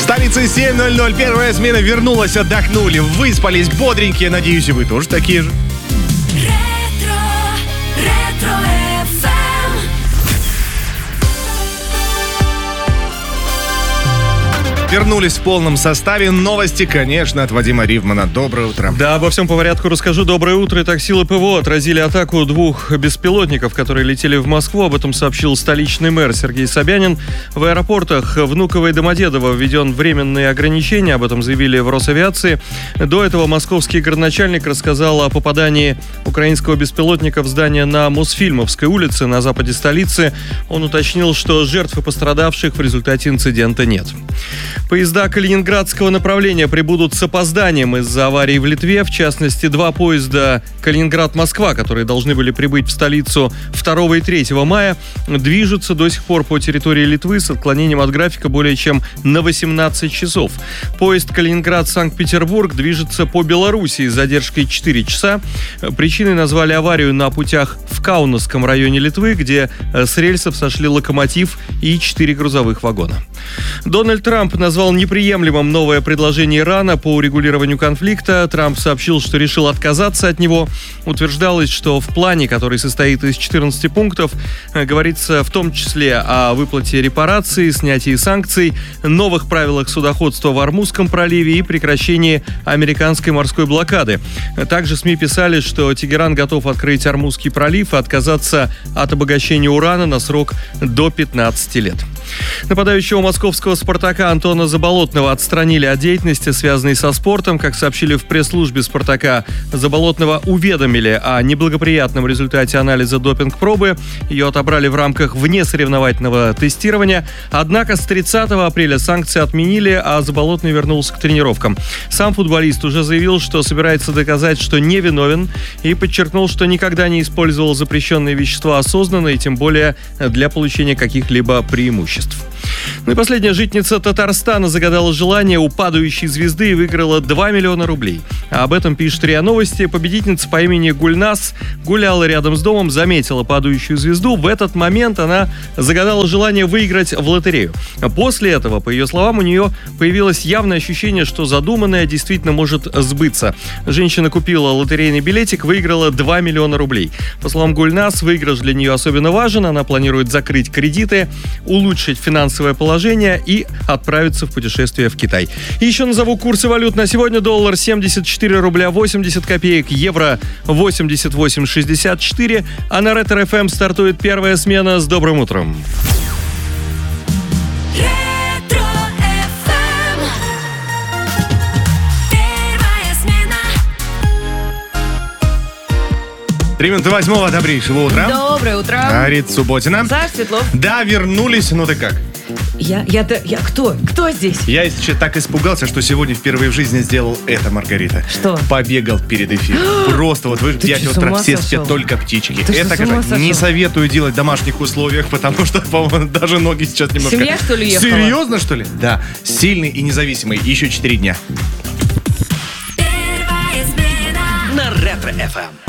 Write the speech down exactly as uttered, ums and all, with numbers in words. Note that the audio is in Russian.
столице семь ноль ноль. Первая смена вернулась, отдохнули, выспались, бодренькие. Надеюсь, и вы тоже такие же. Ретро, ретро эф эм. Вернулись в полном составе. Новости, конечно, от Вадима Ривмана. Доброе утро. Да, обо всем по порядку расскажу. Доброе утро. Итак, силы ПВО отразили атаку двух беспилотников, которые летели в Москву. Об этом сообщил столичный мэр Сергей Собянин. В аэропортах Внуково и Домодедово введен временные ограничения. Об этом заявили в Росавиации. До этого московский городначальник рассказал о попадании украинского беспилотника в здание на Мосфильмовской улице на западе столицы. Он уточнил, что жертв и пострадавших в результате инцидента нет. Поезда калининградского направления прибудут с опозданием из-за аварии в Литве. В частности, два поезда Калининград-Москва, которые должны были прибыть в столицу второго и третьего мая, движутся до сих пор по территории Литвы с отклонением от графика более чем на восемнадцать часов. Поезд Калининград-Санкт-Петербург движется по Белоруссии с задержкой четыре часа. Причиной назвали аварию на путях в Каунасском районе Литвы, где с рельсов сошли локомотив и четыре грузовых вагона. Дональд Трамп назвал неприемлемым новое предложение Ирана по урегулированию конфликта. Трамп сообщил, что решил отказаться от него. Утверждалось, что в плане, который состоит из четырнадцати пунктов, говорится в том числе о выплате репараций, снятии санкций, новых правилах судоходства в Ормузском проливе и прекращении американской морской блокады. Также СМИ писали, что Тегеран готов открыть Ормузский пролив и отказаться от обогащения урана на срок до пятнадцати лет. Нападающего московского «Спартака» Антона Заболотного отстранили от деятельности, связанной со спортом. Как сообщили в пресс-службе «Спартака», Заболотного уведомили о неблагоприятном результате анализа допинг-пробы. Ее отобрали в рамках внесоревновательного тестирования. Однако с тридцатого апреля санкции отменили, а Заболотный вернулся к тренировкам. Сам футболист уже заявил, что собирается доказать, что невиновен, и подчеркнул, что никогда не использовал запрещенные вещества осознанно и тем более для получения каких-либо преимуществ. Ну и последняя житница Татарстана загадала желание у падающей звезды и выиграла два миллиона рублей. А об этом пишет РИА Новости. Победительница по имени Гульнас гуляла рядом с домом, заметила падающую звезду. В этот момент она загадала желание выиграть в лотерею. После этого, по ее словам, у нее появилось явное ощущение, что задуманное действительно может сбыться. Женщина купила лотерейный билетик, выиграла два миллиона рублей. По словам Гульнас, выигрыш для нее особенно важен. Она планирует закрыть кредиты, улучшить финансовое положение и отправиться в путешествие в Китай. И еще назову курсы валют на сегодня. Доллар семьдесят четыре рубля восемьдесят копеек, евро восемьдесят восемь шестьдесят четыре. А на Ретро эф эм стартует первая смена. С добрым утром. Ретро эф эм. Первая смена. Три минуты восьмого. Добрейшего утра. Доброе утро. Говорит Субботина. Саш Светлов. Да, вернулись. Ну ты как? Я, я, да, я кто? Кто здесь? Я, если честно, так испугался, что сегодня впервые в жизни сделал это, Маргарита. Что? Побегал перед эфиром. Просто вот вы в пять утра все спят, только птички. Ты это, что, с ума конечно, не сошел? советую делать в домашних условиях, потому что, по-моему, даже ноги сейчас немножко... Семья, что ли, ехала? Серьезно, что ли? Да. Сильный и независимый. Еще четыре дня. Первая смена. На Ретро эф эм.